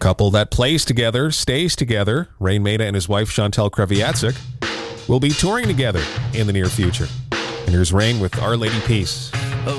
couple that plays together, stays together. Rain Maida and his wife, Chantal Kreviatsik, will be touring together in the near future. And here's Rain with Our Lady Peace.